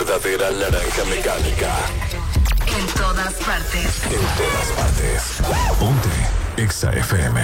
verdadera naranja mecánica. En todas partes. En todas partes. Ponte Exa FM.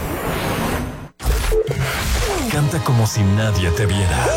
Canta como si nadie te viera.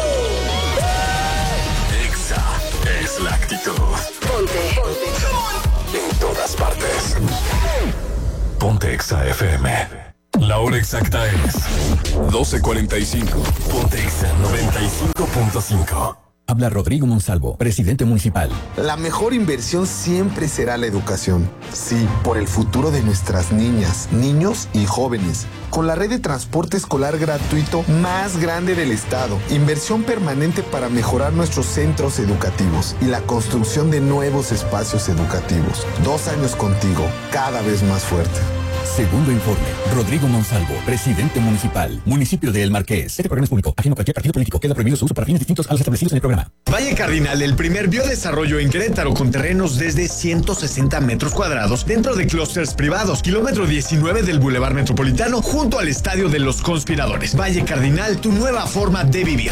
Exa es la actitud. Ponte. En todas partes. Ponte Exa FM. La hora exacta es 12:45. Ponte Exa 95.5. Habla Rodrigo Monsalvo, presidente municipal. La mejor inversión siempre será la educación. Sí, por el futuro de nuestras niñas, niños y jóvenes. Con la red de transporte escolar gratuito más grande del estado. Inversión permanente para mejorar nuestros centros educativos y la construcción de nuevos espacios educativos. 2 años contigo, cada vez más fuerte. Segundo informe. Rodrigo Monsalvo, presidente municipal. Municipio de El Marqués. Este programa es público, ajeno a cualquier partido político. Queda prohibido su uso para fines distintos a los establecidos en el programa. Valle Cardinal, el primer biodesarrollo en Querétaro con terrenos desde 160 metros cuadrados dentro de clústeres privados. Kilómetro 19 del Boulevard Metropolitano junto al Estadio de los Conspiradores. Valle Cardinal, tu nueva forma de vivir.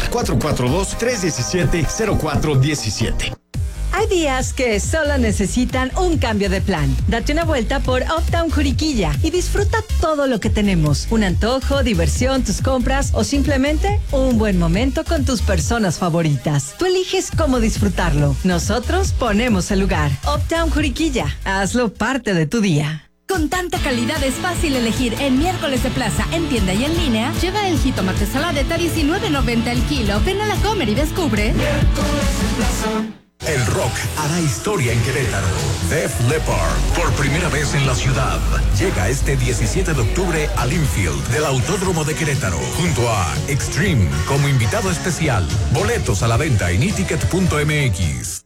442-317-0417. Hay días que solo necesitan un cambio de plan. Date una vuelta por Uptown Juriquilla y disfruta todo lo que tenemos. Un antojo, diversión, tus compras o simplemente un buen momento con tus personas favoritas. Tú eliges cómo disfrutarlo. Nosotros ponemos el lugar. Uptown Juriquilla. Hazlo parte de tu día. Con tanta calidad es fácil elegir en Miércoles de Plaza, en tienda y en línea. Lleva el jitomate saladeta a $19.90 el kilo. Ven a la Comer y descubre. Miércoles de Plaza. El rock hará historia en Querétaro. Def Leppard, por primera vez en la ciudad, llega este 17 de octubre al Infield del Autódromo de Querétaro, junto a Extreme como invitado especial. Boletos a la venta en eticket.mx.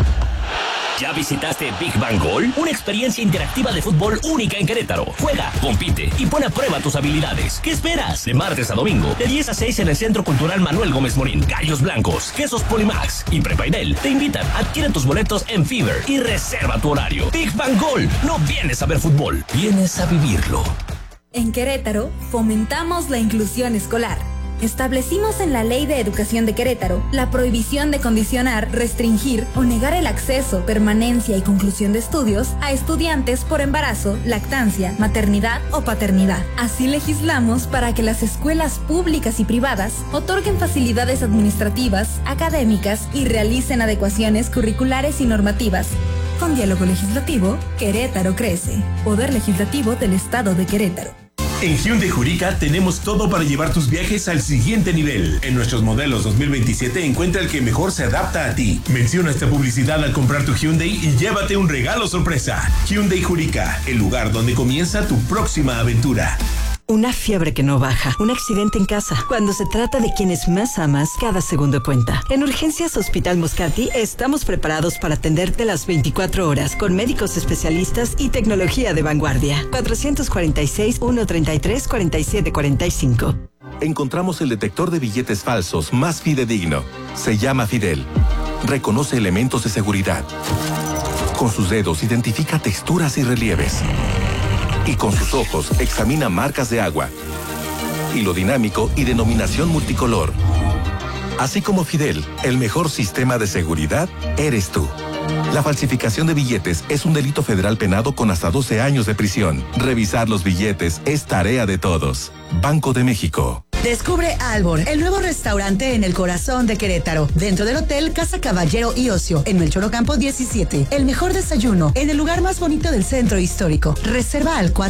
¿Ya visitaste Big Bang Goal? Una experiencia interactiva de fútbol única en Querétaro. Juega, compite y pon a prueba tus habilidades. ¿Qué esperas? De martes a domingo, de 10 a 6 en el Centro Cultural Manuel Gómez Morín. Gallos Blancos, Quesos Polimax y Prepaidel te invitan. Adquiere tus boletos en Fever y reserva tu horario. Big Bang Goal. No vienes a ver fútbol, vienes a vivirlo. En Querétaro, fomentamos la inclusión escolar. Establecimos en la Ley de Educación de Querétaro la prohibición de condicionar, restringir o negar el acceso, permanencia y conclusión de estudios a estudiantes por embarazo, lactancia, maternidad o paternidad. Así legislamos para que las escuelas públicas y privadas otorguen facilidades administrativas, académicas y realicen adecuaciones curriculares y normativas. Con diálogo legislativo, Querétaro crece. Poder Legislativo del Estado de Querétaro. En Hyundai Jurica tenemos todo para llevar tus viajes al siguiente nivel. En nuestros modelos 2027 encuentra el que mejor se adapta a ti. Menciona esta publicidad al comprar tu Hyundai y llévate un regalo sorpresa. Hyundai Jurica, el lugar donde comienza tu próxima aventura. Una fiebre que no baja, un accidente en casa. Cuando se trata de quienes más amas, cada segundo cuenta. En Urgencias Hospital Moscati estamos preparados para atenderte las 24 horas con médicos especialistas y tecnología de vanguardia. 446-133-4745. Encontramos el detector de billetes falsos más fidedigno. Se llama Fidel. Reconoce elementos de seguridad. Con sus dedos identifica texturas y relieves. Y con sus ojos examina marcas de agua, hilo dinámico y denominación multicolor. Así como Fidel, el mejor sistema de seguridad eres tú. La falsificación de billetes es un delito federal penado con hasta 12 años de prisión. Revisar los billetes es tarea de todos. Banco de México. Descubre Albor, el nuevo restaurante en el corazón de Querétaro, dentro del Hotel Casa Caballero y Ocio, en Melchor Ocampo 17. El mejor desayuno, en el lugar más bonito del centro histórico. Reserva al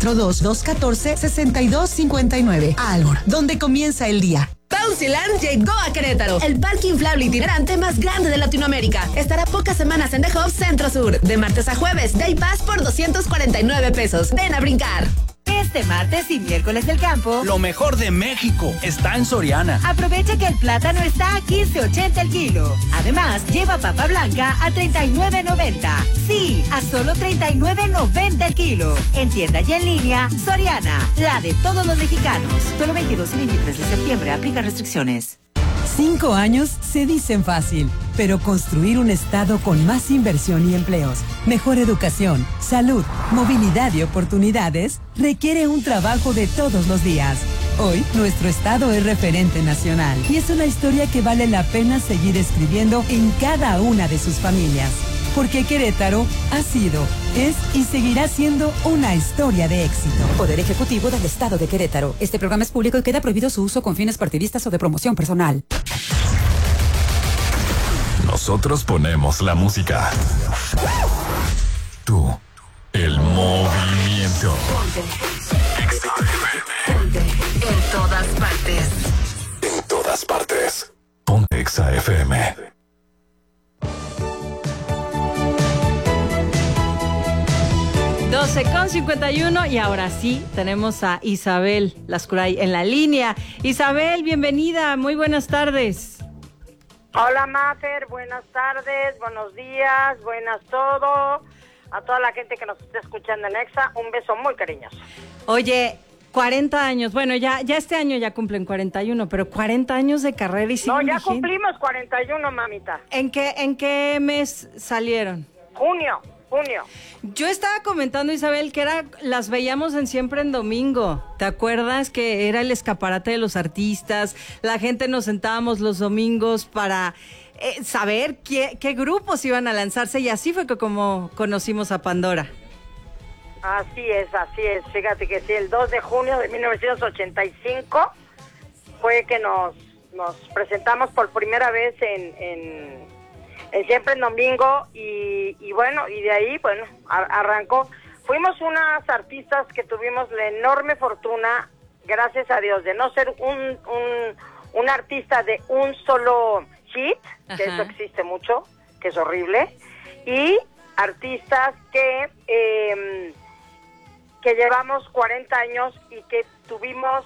442-214-6259. Albor, donde comienza el día. Bouncyland llegó a Querétaro, el parque inflable itinerante más grande de Latinoamérica. Estará pocas semanas en The Hub Centro Sur, de martes a jueves, Day Pass por 249 pesos. Ven a brincar. Este martes y miércoles del campo, lo mejor de México está en Soriana. Aprovecha que el plátano está a $15.80 el kilo. Además, lleva papa blanca a $39.90. Sí, a solo $39.90 el kilo. En tienda y en línea, Soriana, la de todos los mexicanos. Solo 22 y 23 de septiembre, aplica restricciones. 5 años se dicen fácil, pero construir un estado con más inversión y empleos, mejor educación, salud, movilidad y oportunidades requiere un trabajo de todos los días. Hoy, nuestro estado es referente nacional y es una historia que vale la pena seguir escribiendo en cada una de sus familias. Porque Querétaro ha sido, es y seguirá siendo una historia de éxito. Poder Ejecutivo del Estado de Querétaro. Este programa es público y queda prohibido su uso con fines partidistas o de promoción personal. Nosotros ponemos la música. Tú, el movimiento. Ponte. En todas partes. En todas partes. Ponte Exa FM. Con 51 y ahora sí tenemos a Isabel Lascuray en la línea. Isabel, bienvenida, muy buenas tardes. Hola Mafer, buenas tardes, buenos días, buenas todo. A toda la gente que nos está escuchando en Exa, un beso muy cariñoso. Oye, 40 años, bueno, ya este año ya cumplen 41, pero 40 años de carrera y siguen No, ya vigentes. cumplimos 41, mamita. ¿En qué mes salieron? Junio. Yo estaba comentando, Isabel, que las veíamos en Siempre en Domingo. ¿Te acuerdas que era el escaparate de los artistas? La gente nos sentábamos los domingos para saber qué grupos iban a lanzarse y así fue como conocimos a Pandora. Así es. Fíjate que sí, el 2 de junio de 1985 fue que nos presentamos por primera vez en Siempre en Domingo y bueno, y de ahí, bueno, arrancó. Fuimos unas artistas que tuvimos la enorme fortuna, gracias a Dios, de no ser un artista de un solo hit, que eso existe mucho, que es horrible, y artistas que llevamos 40 años y que tuvimos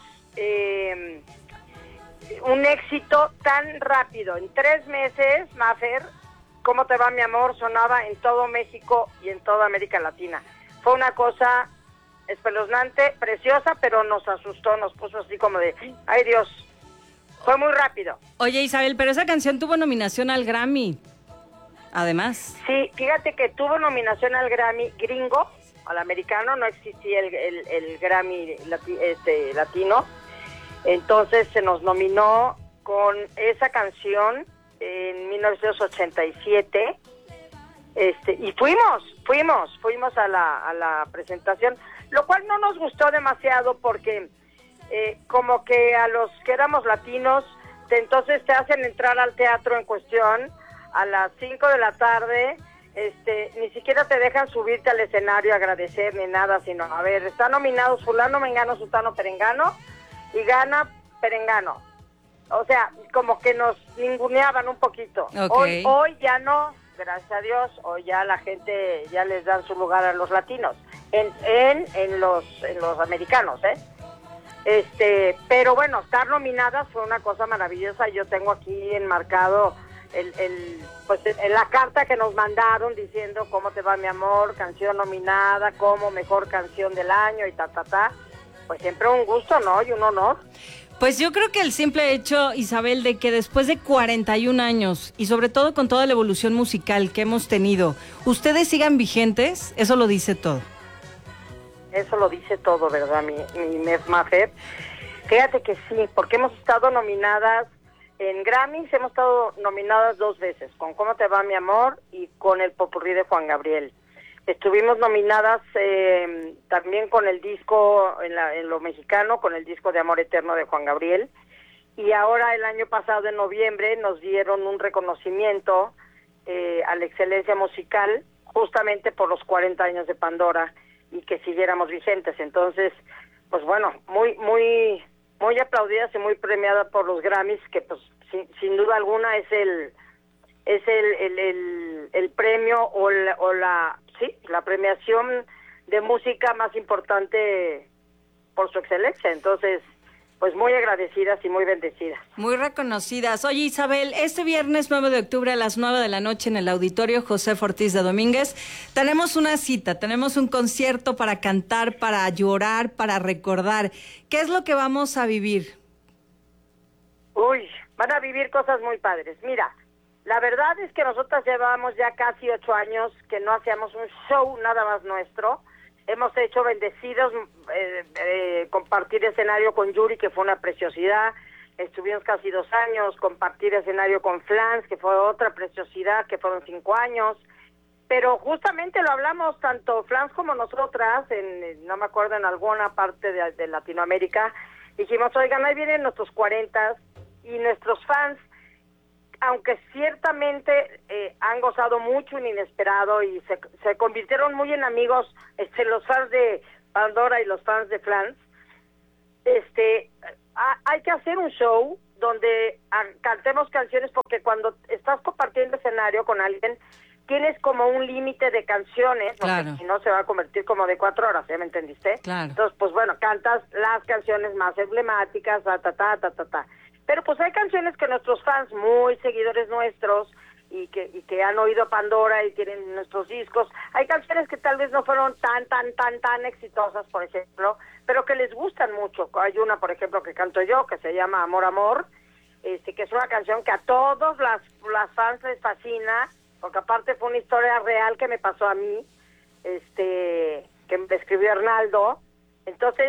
un éxito tan rápido. En 3 meses, Mafer, ¿Cómo te va, mi amor? Sonaba en todo México y en toda América Latina. Fue una cosa espeluznante, preciosa, pero nos asustó, nos puso así como de, ¡ay, Dios! Fue muy rápido. Oye, Isabel, pero esa canción tuvo nominación al Grammy, además. Sí, fíjate que tuvo nominación al Grammy gringo, al americano, no existía el Grammy latino. Entonces se nos nominó con esa canción en 1987, y fuimos a la presentación, lo cual no nos gustó demasiado porque como que a los que éramos latinos, entonces te hacen entrar al teatro en cuestión a las 5 de la tarde, ni siquiera te dejan subirte al escenario a agradecer ni nada, sino, a ver, están nominados fulano, mengano, sutano, perengano, y gana Perengano. O sea, como que nos ninguneaban un poquito. Okay. Hoy ya no, gracias a Dios, hoy ya la gente ya les dan su lugar a los latinos, en los americanos, pero bueno, estar nominadas fue una cosa maravillosa. Yo tengo aquí enmarcado la carta que nos mandaron diciendo ¿Cómo te va, mi amor? Canción nominada como mejor canción del año y pues siempre un gusto, ¿no? Y un honor. Pues yo creo que el simple hecho, Isabel, de que después de 41 años y sobre todo con toda la evolución musical que hemos tenido, ustedes sigan vigentes, eso lo dice todo. Eso lo dice todo, ¿verdad, mi Mafer? Fíjate que sí, porque hemos estado nominadas en Grammys, hemos estado nominadas 2 veces, con ¿Cómo te va, mi amor? Y con el popurrí de Juan Gabriel. Estuvimos nominadas también con el disco, en lo mexicano, con el disco de Amor Eterno de Juan Gabriel. Y ahora el año pasado, en noviembre, nos dieron un reconocimiento a la excelencia musical, justamente por los 40 años de Pandora y que siguiéramos vigentes. Entonces, pues bueno, muy aplaudidas y muy premiadas por los Grammys, que pues sin duda alguna es el premio o la premiación de música más importante por su excelencia. Entonces, pues muy agradecidas y muy bendecidas. Muy reconocidas. Oye, Isabel, este viernes 9 de octubre a las 9 de la noche en el Auditorio José Ortiz de Domínguez, tenemos una cita, tenemos un concierto para cantar, para llorar, para recordar. ¿Qué es lo que vamos a vivir? Uy, van a vivir cosas muy padres. Mira, la verdad es que nosotras llevamos ya casi 8 años que no hacíamos un show nada más nuestro, hemos hecho bendecidos, compartir escenario con Yuri, que fue una preciosidad. Estuvimos casi 2 años, compartir escenario con Flans, que fue otra preciosidad, que fueron 5 años. Pero justamente lo hablamos tanto Flans como nosotras, no me acuerdo, en alguna parte de Latinoamérica. Dijimos, oigan, ahí vienen nuestros 40 y nuestros fans, aunque ciertamente han gozado mucho en inesperado y se convirtieron muy en amigos, los fans de Pandora y los fans de Flans, hay que hacer un show donde cantemos canciones, porque cuando estás compartiendo escenario con alguien, tienes como un límite de canciones, claro, porque si no se va a convertir como de 4 horas, ¿ya me entendiste? Claro. Entonces, pues bueno, cantas las canciones más emblemáticas, Pero pues hay canciones que nuestros fans, muy seguidores nuestros, y que han oído Pandora y tienen nuestros discos, hay canciones que tal vez no fueron tan exitosas, por ejemplo, pero que les gustan mucho. Hay una, por ejemplo, que canto yo, que se llama Amor, Amor, que es una canción que a todos las fans les fascina, porque aparte fue una historia real que me pasó a mí, que me escribió Arnaldo. Entonces,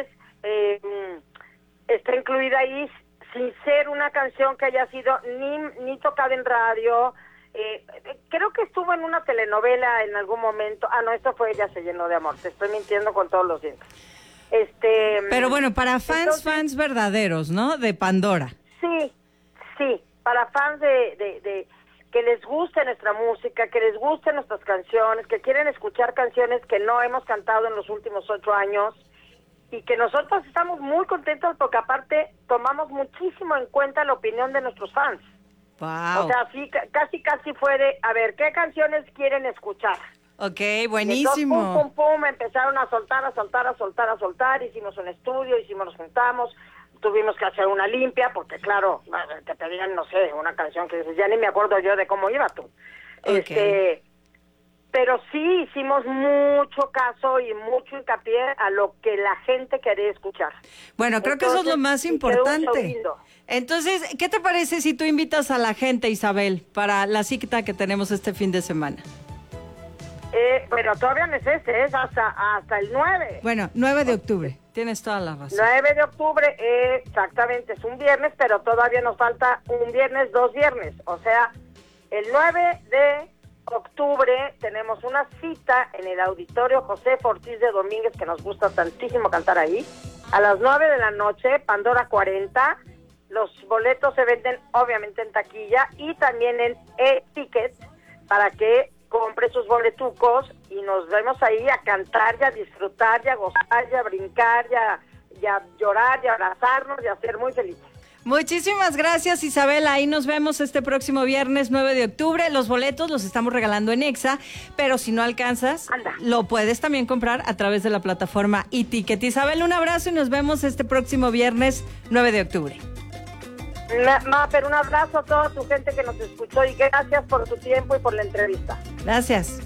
está incluida ahí, sin ser una canción que haya sido ni tocada en radio. Creo que estuvo en una telenovela en algún momento. No, esto fue Ella se llenó de amor. Te estoy mintiendo con todos los dientes. Pero bueno, para fans verdaderos, ¿no? De Pandora. Sí, para fans de que les guste nuestra música, que les gusten nuestras canciones, que quieren escuchar canciones que no hemos cantado en los últimos 8 años, y que nosotros estamos muy contentos porque aparte tomamos muchísimo en cuenta la opinión de nuestros fans. Wow. O sea, sí, casi fue de, a ver, ¿qué canciones quieren escuchar? Ok, buenísimo. Y entonces, pum, empezaron a soltar, hicimos un estudio, nos juntamos, tuvimos que hacer una limpia, porque claro, te pedían, no sé, una canción que ya ni me acuerdo yo de cómo iba tú. Okay. Pero sí hicimos mucho caso y mucho hincapié a lo que la gente quería escuchar. Bueno, creo que eso es lo más importante. Entonces, ¿qué te parece si tú invitas a la gente, Isabel, para la cita que tenemos este fin de semana? Pero todavía no es es hasta el 9. Bueno, 9 de octubre, tienes toda la razón. 9 de octubre, exactamente, es un viernes, pero todavía nos falta un viernes, 2 viernes. O sea, el 9 de octubre tenemos una cita en el Auditorio José Ortiz de Domínguez, que nos gusta tantísimo cantar ahí, a las 9 de la noche, Pandora 40. Los boletos se venden obviamente en taquilla y también en e-ticket, para que compre sus boletucos y nos vemos ahí a cantar y a disfrutar y a gozar y a brincar y a llorar y a abrazarnos y a ser muy felices. Muchísimas gracias, Isabel. Ahí nos vemos este próximo viernes 9 de octubre. Los boletos los estamos regalando en Exa, pero si no alcanzas, lo puedes también comprar a través de la plataforma e-ticket. Isabel, un abrazo y nos vemos este próximo viernes 9 de octubre. Pero un abrazo a toda tu gente que nos escuchó y gracias por tu tiempo y por la entrevista. Gracias.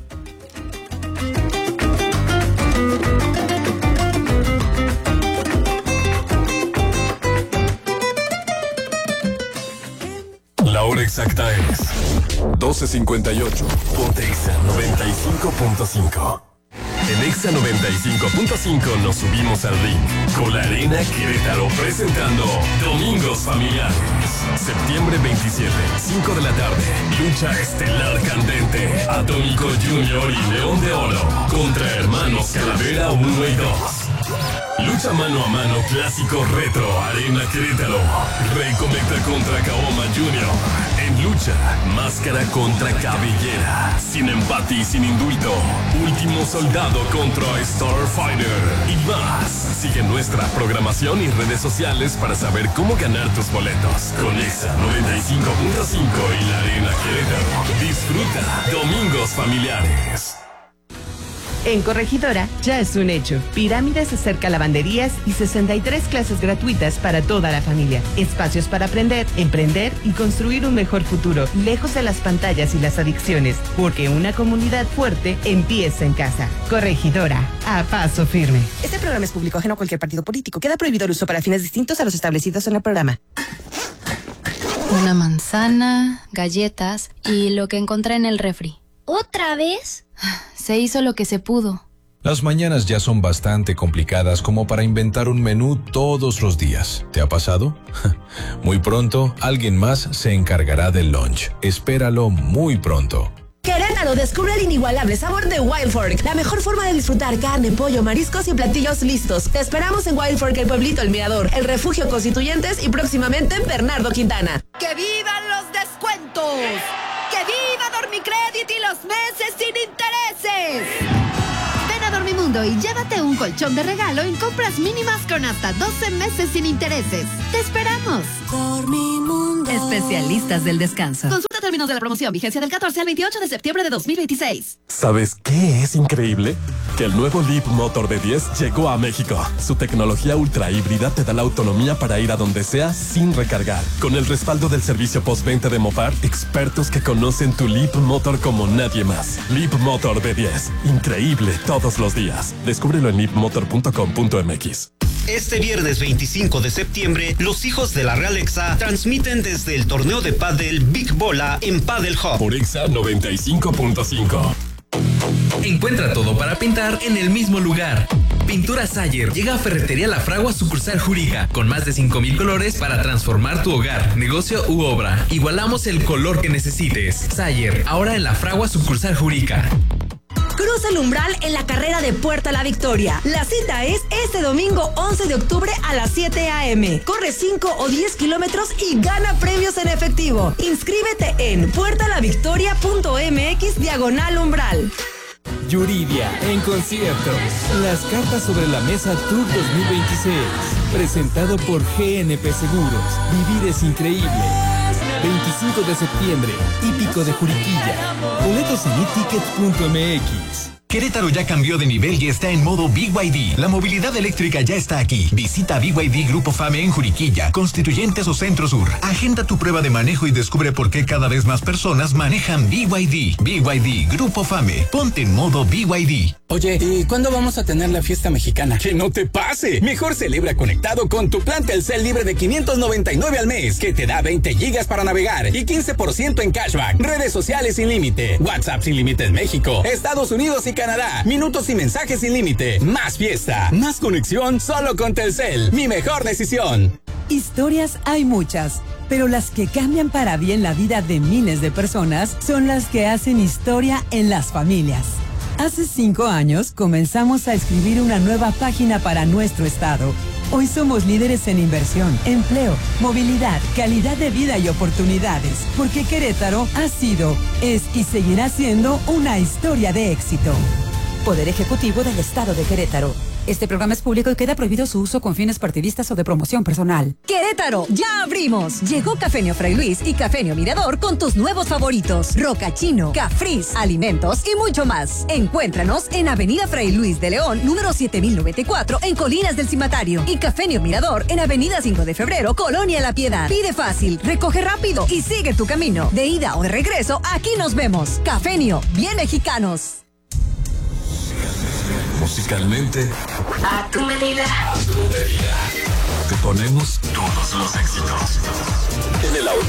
La hora exacta es 12:58. Ponte Exa 95.5. En Exa 95.5 nos subimos al ring con la Arena Querétaro presentando Domingos Familiares. Septiembre 27, 5 de la tarde. Lucha estelar candente. Atómico Junior y León de Oro contra Hermanos Calavera 1 y 2. Lucha mano a mano clásico retro Arena Querétaro. Rey conecta contra Kaoma Junior. En lucha, máscara contra cabellera. Sin empate y sin indulto. Último soldado contra Starfighter. Y más. Sigue nuestra programación y redes sociales para saber cómo ganar tus boletos. Con Exa 95.5 y la Arena Querétaro. Disfruta Domingos Familiares. En Corregidora ya es un hecho. Pirámides acerca lavanderías y 63 clases gratuitas para toda la familia. Espacios para aprender, emprender y construir un mejor futuro, lejos de las pantallas y las adicciones, porque una comunidad fuerte empieza en casa. Corregidora, a paso firme. Este programa es público ajeno a cualquier partido político. Queda prohibido el uso para fines distintos a los establecidos en el programa. Una manzana, galletas y lo que encontré en el refri. ¿Otra vez? Se hizo lo que se pudo. Las mañanas ya son bastante complicadas como para inventar un menú todos los días. ¿Te ha pasado? Muy pronto, alguien más se encargará del lunch. Espéralo muy pronto. Querétaro, descubre el inigualable sabor de Wild Fork. La mejor forma de disfrutar carne, pollo, mariscos y platillos listos. Te esperamos en Wild Fork, el Pueblito, el Mirador, el Refugio Constituyentes y próximamente en Bernardo Quintana. ¡Que vivan los descuentos! ¡Que viva Dormicredit y los meses sin intereses! Ven a Dormimundo y llévate un colchón de regalo en compras mínimas con hasta 12 meses sin intereses. ¡Te esperamos! Dormimundo. Especialistas del descanso. Consulta términos de la promoción. Vigencia del 14 al 28 de septiembre de 2026. ¿Sabes qué es increíble? Que el nuevo Leap Motor B10 llegó a México. Su tecnología ultra híbrida te da la autonomía para ir a donde sea sin recargar. Con el respaldo del servicio postventa de Mopar, expertos que conocen tu Leap Motor como nadie más. Leap Motor B10. Increíble todos los días. Descúbrelo en leapmotor.com.mx. Este viernes 25 de septiembre, los hijos de la Real Exa transmiten desde el torneo de pádel Big Bola en Paddle Hub. Por Exa 95.5. Encuentra todo para pintar en el mismo lugar. Pintura Sayer llega a Ferretería La Fragua sucursal Jurica con más de 5,000 colores para transformar tu hogar, negocio u obra. Igualamos el color que necesites. Sayer, ahora en La Fragua sucursal Jurica. Cruza el umbral en la carrera de Puerta a la Victoria. La cita es este domingo 11 de octubre a las 7 a.m. Corre 5 o 10 kilómetros y gana premios en efectivo. Inscríbete en puertalavictoria.mx/umbral. Yuridia en concierto. Las cartas sobre la mesa Tour 2026. Presentado por GNP Seguros. Vivir es increíble. 25 de septiembre, Hípico de Juriquilla. Boletos en etickets.mx. Querétaro ya cambió de nivel y está en modo BYD. La movilidad eléctrica ya está aquí. Visita BYD Grupo Fame en Juriquilla, Constituyentes o Centro Sur. Agenda tu prueba de manejo y descubre por qué cada vez más personas manejan BYD. BYD Grupo Fame. Ponte en modo BYD. Oye, ¿y cuándo vamos a tener la fiesta mexicana? ¡Que no te pase! Mejor celebra conectado con tu plan Telcel libre de 599 al mes, que te da 20 gigas para navegar y 15% en cashback. Redes sociales sin límite. WhatsApp sin límite en México, Estados Unidos y Canadá. Minutos y mensajes sin límite. Más fiesta, más conexión solo con Telcel. Mi mejor decisión. Historias hay muchas, pero las que cambian para bien la vida de miles de personas son las que hacen historia en las familias. Hace 5 años comenzamos a escribir una nueva página para nuestro estado. Hoy somos líderes en inversión, empleo, movilidad, calidad de vida y oportunidades, porque Querétaro ha sido, es y seguirá siendo una historia de éxito. Poder Ejecutivo del Estado de Querétaro. Este programa es público y queda prohibido su uso con fines partidistas o de promoción personal. ¡Querétaro! ¡Ya abrimos! Llegó Cafenio Fray Luis y Cafenio Mirador con tus nuevos favoritos. Roca Chino, Cafris, alimentos y mucho más. Encuéntranos en Avenida Fray Luis de León, número 7094, en Colinas del Cimatario. Y Cafenio Mirador en Avenida 5 de Febrero, Colonia La Piedad. Pide fácil, recoge rápido y sigue tu camino. De ida o de regreso, aquí nos vemos. Cafenio, bien mexicanos. Musicalmente, a tu medida. a tu medida. Te ponemos todos los éxitos. En el auto,